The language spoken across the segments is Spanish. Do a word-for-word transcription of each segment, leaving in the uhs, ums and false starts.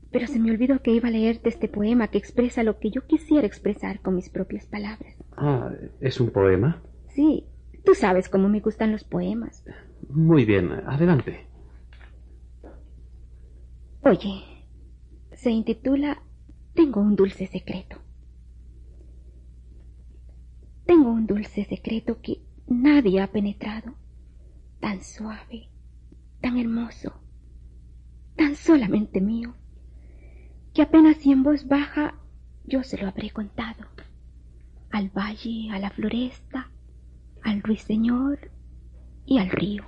Pero se me olvidó que iba a leerte este poema que expresa lo que yo quisiera expresar con mis propias palabras. Ah, ¿es un poema? Sí, tú sabes cómo me gustan los poemas. Muy bien, adelante. Oye, se intitula Tengo un dulce secreto. Tengo un dulce secreto que nadie ha penetrado, tan suave, tan hermoso, tan solamente mío, que apenas si en voz baja yo se lo habré contado, al valle, a la floresta, al ruiseñor y al río.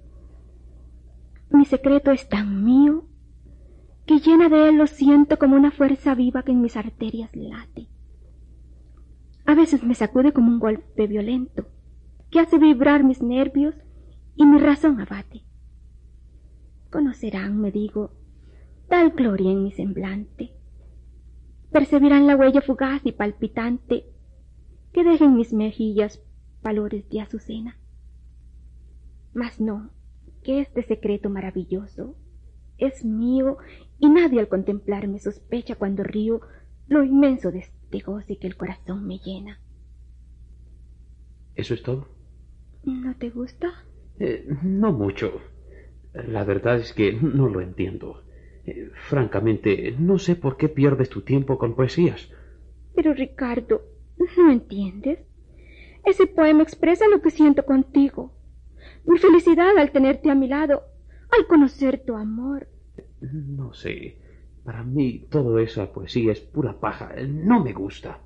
Mi secreto es tan mío que llena de él lo siento como una fuerza viva que en mis arterias late. A veces me sacude como un golpe violento que hace vibrar mis nervios y mi razón abate. Conocerán, me digo, tal gloria en mi semblante. Percibirán la huella fugaz y palpitante que deja en mis mejillas valores de azucena. Mas no, que este secreto maravilloso es mío y nadie al contemplarme sospecha cuando río lo inmenso de este goce que el corazón me llena. ¿Eso es todo? ¿No te gusta? Eh, no mucho. La verdad es que no lo entiendo. Eh, francamente, no sé por qué pierdes tu tiempo con poesías. Pero Ricardo, ¿no entiendes? Ese poema expresa lo que siento contigo. Mi felicidad al tenerte a mi lado, al conocer tu amor. No sé. Para mí todo esa poesía es pura paja. No me gusta.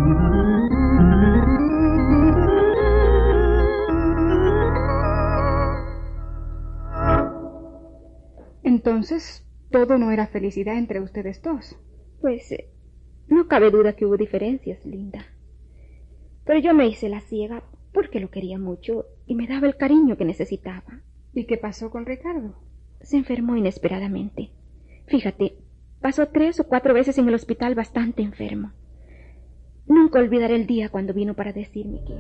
Entonces, todo no era felicidad entre ustedes dos. Pues eh, no cabe duda que hubo diferencias, Linda. Pero yo me hice la ciega porque lo quería mucho y me daba el cariño que necesitaba. ¿Y qué pasó con Ricardo? Se enfermó inesperadamente. Fíjate, pasó tres o cuatro veces en el hospital bastante enfermo. Nunca olvidaré el día cuando vino para decirme que...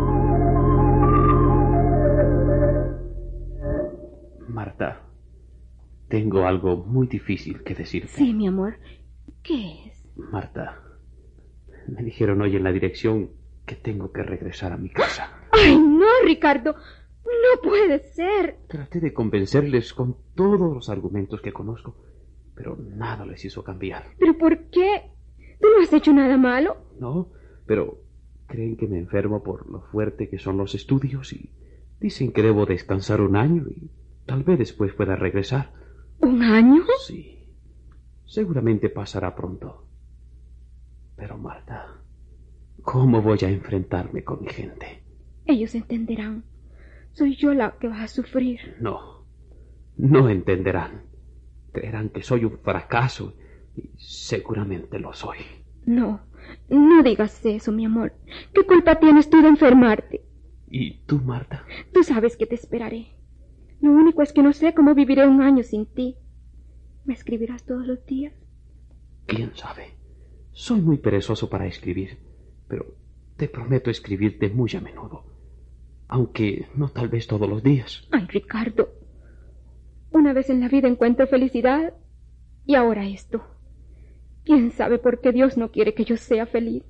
Marta, tengo algo muy difícil que decirte. Sí, mi amor. ¿Qué es? Marta, me dijeron hoy en la dirección que tengo que regresar a mi casa. ¡Ay, no, Ricardo! ¡No puede ser! Traté de convencerles con todos los argumentos que conozco, pero nada les hizo cambiar. ¿Pero por qué? ¿Tú no has hecho nada malo? No, pero creen que me enfermo por lo fuerte que son los estudios y dicen que debo descansar un año y tal vez después pueda regresar. ¿Un año? Sí, seguramente pasará pronto. Pero Marta, ¿cómo voy a enfrentarme con mi gente? Ellos entenderán. Soy yo la que va a sufrir. No, no entenderán. Creerán que soy un fracaso y seguramente lo soy. No, no digas eso, mi amor. ¿Qué culpa tienes tú de enfermarte? ¿Y tú, Marta? Tú sabes que te esperaré. Lo único es que no sé cómo viviré un año sin ti. ¿Me escribirás todos los días? ¿Quién sabe? Soy muy perezoso para escribir, pero te prometo escribirte muy a menudo. Aunque no tal vez todos los días. Ay, Ricardo. Una vez en la vida encuentro felicidad y ahora esto. ¿Quién sabe por qué Dios no quiere que yo sea feliz?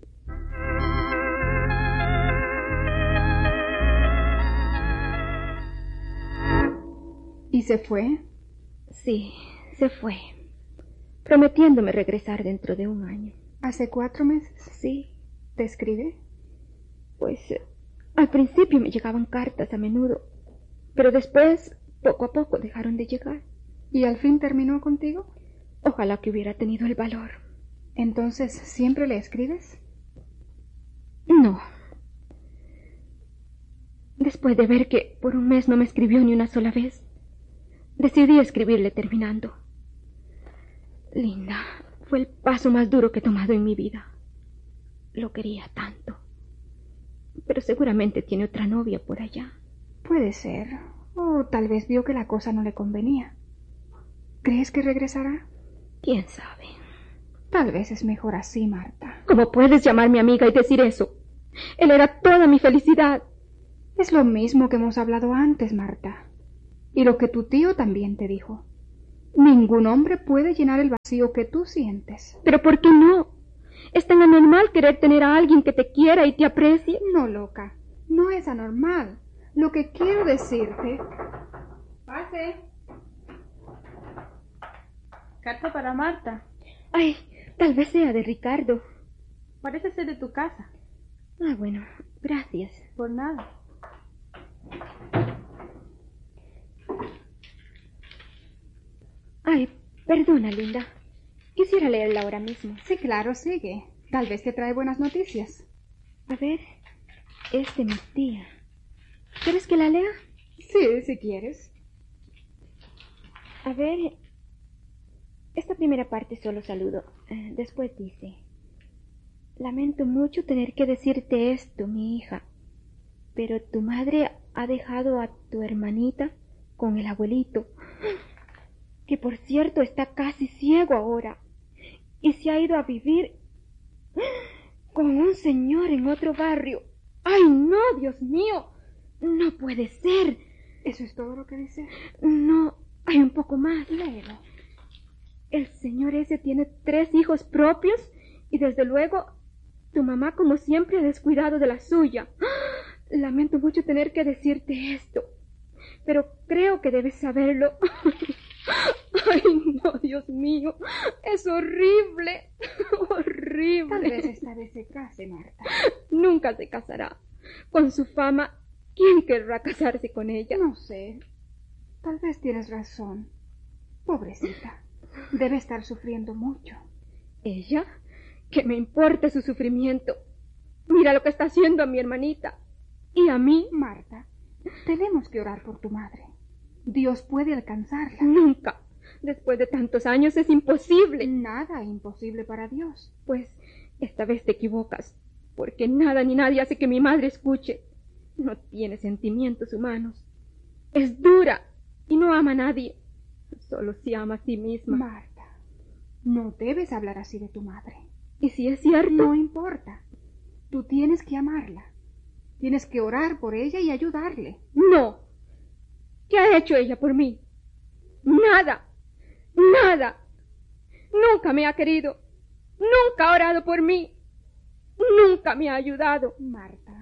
¿Y se fue? Sí, se fue, prometiéndome regresar dentro de un año. ¿Hace cuatro meses? Sí. ¿Te escribe? Pues eh, al principio me llegaban cartas a menudo, pero después, poco a poco, dejaron de llegar. ¿Y al fin terminó contigo? Ojalá que hubiera tenido el valor. ¿Entonces siempre le escribes? No. Después de ver que por un mes no me escribió ni una sola vez, decidí escribirle terminando. Linda, fue el paso más duro que he tomado en mi vida. Lo quería tanto. Pero seguramente tiene otra novia por allá. Puede ser. O tal vez vio que la cosa no le convenía. ¿Crees que regresará? ¿Quién sabe? Tal vez es mejor así, Marta. ¿Cómo puedes llamarme amiga y decir eso? Él era toda mi felicidad. Es lo mismo que hemos hablado antes, Marta. Y lo que tu tío también te dijo. Ningún hombre puede llenar el vacío que tú sientes. ¿Pero por qué no? Es tan anormal querer tener a alguien que te quiera y te aprecie. No, loca, no es anormal. Lo que quiero decirte... Pase. Carta para Marta. Ay, tal vez sea de Ricardo. Parece ser de tu casa. Ah, bueno, gracias. Por nada. Ay, perdona, linda. Quisiera leerla ahora mismo. Sí, claro, sigue. Tal vez te trae buenas noticias. A ver, es de mi tía. ¿Quieres que la lea? Sí, si quieres. A ver, esta primera parte solo saludo. Eh, después dice: lamento mucho tener que decirte esto, mi hija, pero tu madre ha dejado a tu hermanita con el abuelito, que por cierto está casi ciego ahora, y se ha ido a vivir con un señor en otro barrio. ¡Ay, no, Dios mío! No puede ser. ¿Eso es todo lo que dice? No, hay un poco más. Léelo. El señor ese tiene tres hijos propios y desde luego tu mamá como siempre ha descuidado de la suya. Lamento mucho tener que decirte esto, pero creo que debes saberlo. Ay, no, Dios mío, es horrible, horrible. Tal vez esta vez se case, Marta. Nunca se casará. Con su fama, ¿quién querrá casarse con ella? No sé. Tal vez tienes razón. Pobrecita. Debe estar sufriendo mucho. ¿Ella? ¿Qué me importa su sufrimiento? Mira lo que está haciendo a mi hermanita. ¿Y a mí? Marta, tenemos que orar por tu madre. Dios puede alcanzarla. Nunca. Después de tantos años es imposible. Nada imposible para Dios. Pues esta vez te equivocas, porque nada ni nadie hace que mi madre escuche. No tiene sentimientos humanos. Es dura y no ama a nadie. Solo se ama a sí misma. Marta, no debes hablar así de tu madre. ¿Y si es cierto? No importa. Tú tienes que amarla. Tienes que orar por ella y ayudarle. No. ¿Qué ha hecho ella por mí? Nada. Nada. Nunca me ha querido. Nunca ha orado por mí. Nunca me ha ayudado. Marta,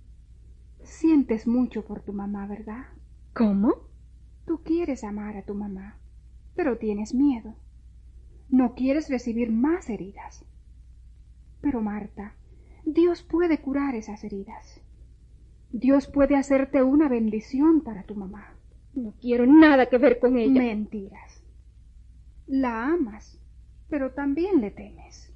sientes mucho por tu mamá, ¿verdad? ¿Cómo? Tú quieres amar a tu mamá, pero tienes miedo. No quieres recibir más heridas. Pero Marta, Dios puede curar esas heridas. Dios puede hacerte una bendición para tu mamá. No quiero nada que ver con ella. Mentiras. La amas, pero también le temes.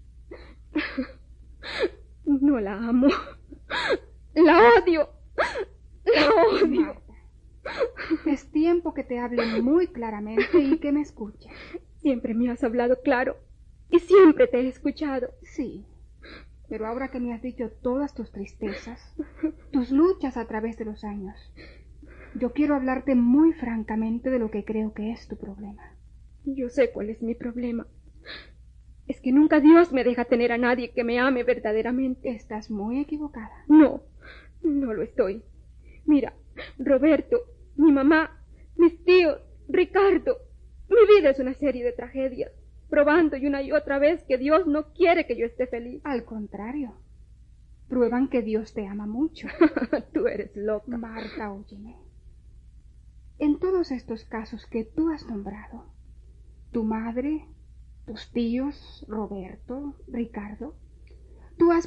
No la amo. La odio. La odio. Marta, es tiempo que te hable muy claramente y que me escuches. Siempre me has hablado claro y siempre te he escuchado. Sí, pero ahora que me has dicho todas tus tristezas, tus luchas a través de los años, yo quiero hablarte muy francamente de lo que creo que es tu problema. Yo sé cuál es mi problema. Es que nunca Dios me deja tener a nadie que me ame verdaderamente. Estás muy equivocada. No, no lo estoy. Mira, Roberto, mi mamá, mis tíos, Ricardo. Mi vida es una serie de tragedias, probando y una y otra vez que Dios no quiere que yo esté feliz. Al contrario, prueban que Dios te ama mucho. Tú eres loca. Marta, óyeme. En todos estos casos que tú has nombrado, tu madre, tus tíos, Roberto, Ricardo, tú has